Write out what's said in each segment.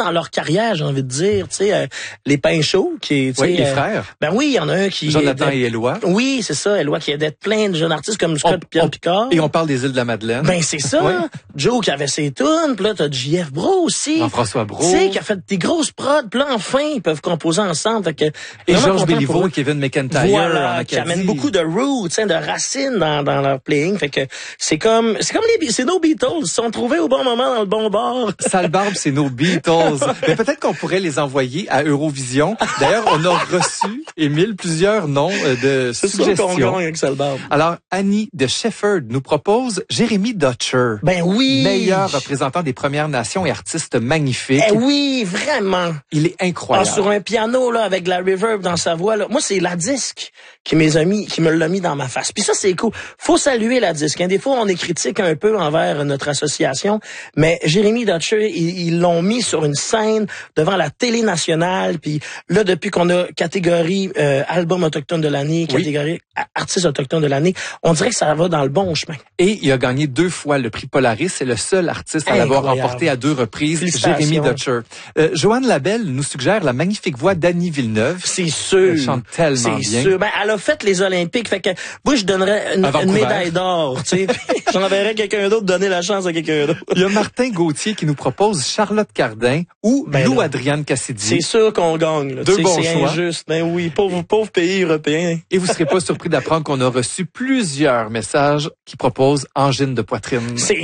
dans leur carrière, j'ai envie de dire, tu sais, les Pinchot, qui, tu sais, les frères. Ben oui, il y en a un qui... Jonathan et Éloi. Oui, c'est ça, Éloi, qui aidait plein de jeunes artistes comme Scott Pierre Picard. Et on parle des îles de la Madeleine. Ben c'est ça. Oui. Joe qui avait ses tunes, puis là t'as JF Bro aussi. Jean-François Brault. Tu sais, qui a fait des grosses prods, puis là enfin ils peuvent composer ensemble. Fait que, et Georges Béliveau et Kevin McIntyre. Voilà, qui amènent beaucoup de roots, de racines dans leur playing. Fait que c'est nos Beatles. Ils se sont trouvés au bon moment dans le bon bar. Sale Barbe, c'est nos Beatles. Mais peut-être qu'on pourrait les envoyer à Eurovision. D'ailleurs, on a reçu, Émile, plusieurs noms de suggestions. C'est sûr qu'on gagne avec Sale Barbe. Alors, Annie de Shefford nous propose Jérémy Dutcher. Ben oui! Meilleur représentant des Premières Nations et artiste magnifique. Eh oui, vraiment! Il est incroyable. Sur un piano, là, avec de la reverb dans sa voix, là. Moi, c'est la disque qui me l'a mis dans ma face. Puis ça, c'est cool. Faut saluer la disque. Des fois, on est critique un peu envers notre association, mais Jérémy Dutcher, ils l'ont mis sur une scène devant la télé nationale. Puis là, depuis qu'on a catégorie album autochtone de l'année, catégorie artiste autochtone de l'année, on dirait que ça va dans le bon chemin. Et il a gagné 2 fois le prix Polaris. C'est le seul artiste à l'avoir remporté à 2 reprises, Jérémy Dutcher. Joanne Labelle nous suggère la magnifique voix d'Annie Villeneuve. C'est sûr. Elle chante tellement bien. C'est sûr. Ben, elle a fait les Olympiques. Fait que moi, je donnerais une médaille d'or. Tu sais, j'enverrais quelqu'un d'autre donner la chance à quelqu'un d'autre. Il y a Martin Gauthier qui nous propose Charlotte Cardin ou Lou Adrienne Cassidy. C'est sûr qu'on gagne. Là. 2 bons choix. C'est injuste. Ben oui, pauvre pays européen. Et vous serez pas surpris d'apprendre qu'on a reçu plusieurs messages qui proposent angine de poitrine. C'est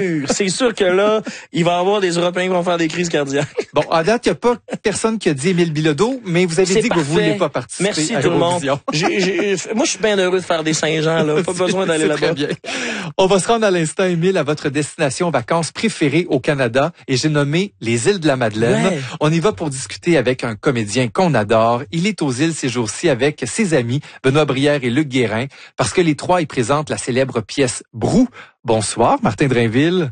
sûr que là, il va y avoir des Européens qui vont faire des crises cardiaques. Bon, à date, il n'y a pas personne qui a dit Émile Bilodeau, mais vous avez dit que vous vouliez pas participer. Merci à tout le monde. Moi, je suis bien heureux de faire des Saint-Jean, là. Pas besoin d'aller là-bas. Très bien. On va se rendre à l'instant, Émile, à votre destination vacances préférée au Canada, et j'ai nommé les îles de la Madeleine. Ouais. On y va pour discuter avec un comédien qu'on adore. Il est aux îles ces jours-ci avec ses amis, Benoît Brière et Luc Guérin, parce que les trois y présentent la célèbre pièce Brou. Bonsoir, Martin Drainville.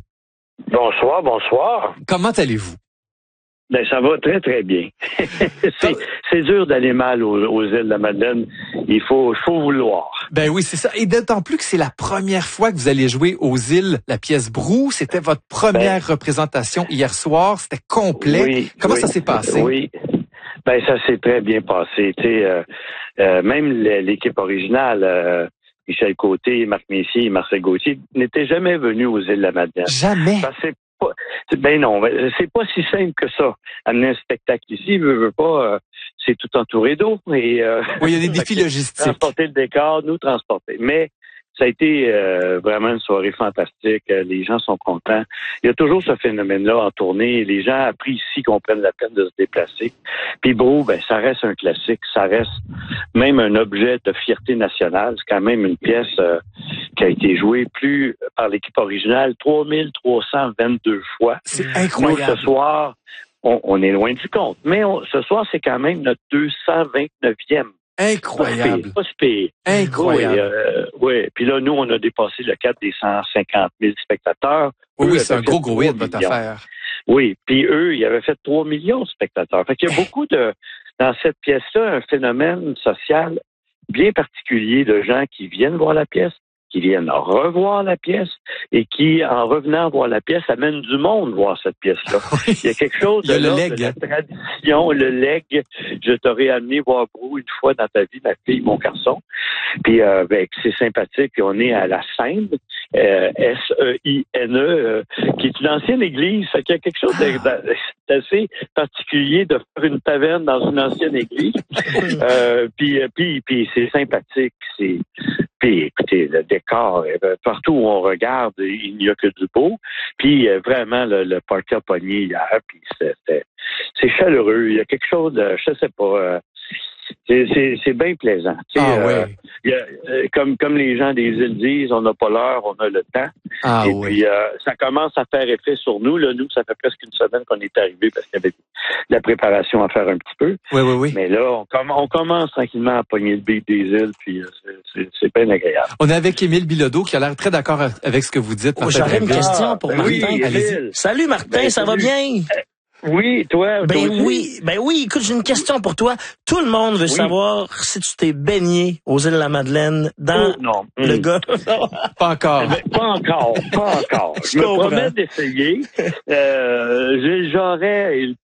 Bonsoir. Comment allez-vous? Ben, ça va très, très bien. c'est dur d'aller mal aux îles de la Madeleine. Il faut vouloir. Ben oui, c'est ça. Et d'autant plus que c'est la première fois que vous allez jouer aux îles la pièce Brou. C'était votre première représentation hier soir. C'était complet. Oui, Comment ça s'est passé? Oui. Ben, ça s'est très bien passé. Tu sais, même l'équipe originale, Michel Côté, Marc Messier et Marcel Gauthier, n'étaient jamais venus aux îles de la Madeleine. Jamais? Ben non, c'est pas si simple que ça. Amener un spectacle ici, veut pas, c'est tout entouré d'eau. Et, oui, il y a des défis logistiques. Transporter le décor, nous transporter. Mais ça a été vraiment une soirée fantastique. Les gens sont contents. Il y a toujours ce phénomène-là en tournée. Les gens apprécient qu'on prenne la peine de se déplacer. Puis Brou, ben ça reste un classique. Ça reste même un objet de fierté nationale. C'est quand même une pièce qui a été jouée plus par l'équipe originale 3322 fois. C'est incroyable. Nous, ce soir, on est loin du compte. Mais ce soir, c'est quand même notre 229e. Incroyable. Pas si pire. Incroyable. Oui. Puis là, nous, on a dépassé le cap des 150 000 spectateurs. Oui, c'est un gros hit, votre affaire. Oui, puis eux, ils avaient fait 3 millions de spectateurs. Fait qu'il y a beaucoup dans cette pièce-là, un phénomène social bien particulier de gens qui viennent voir la pièce, qui viennent revoir la pièce et qui, en revenant voir la pièce, amènent du monde voir cette pièce-là. Oui. Il y a quelque chose de la tradition, le legs. Je t'aurais amené voir Brou une fois dans ta vie, ma fille, mon garçon. Puis c'est sympathique. Puis on est à la Seine, S-E-I-N-E, qui est une ancienne église. Fait qu'il y a quelque chose d'assez particulier de faire une taverne dans une ancienne église. Puis c'est sympathique. Puis écoutez, le décor, partout où on regarde, il n'y a que du beau. Puis vraiment, le party a pogné hier, puis c'est chaleureux. Il y a quelque chose de, je sais pas, c'est bien plaisant. Comme les gens des îles disent, on n'a pas l'heure, on a le temps. Puis ça commence à faire effet sur nous. Là, nous, ça fait presque une semaine qu'on est arrivés parce qu'il y avait de la préparation à faire un petit peu. Oui. Mais là, on commence tranquillement à pogner le beat des îles, puis c'est bien agréable. On est avec Émile Bilodeau qui a l'air très d'accord avec ce que vous dites. J'aurais une question pour Martin. Oui, allez-y. Salut Martin, ça va bien? Oui, toi. Ben oui, écoute, j'ai une question pour toi. Tout le monde veut savoir si tu t'es baigné aux îles de la Madeleine dans le golfe. Pas encore. Pas encore. Je me promets d'essayer. J'aurais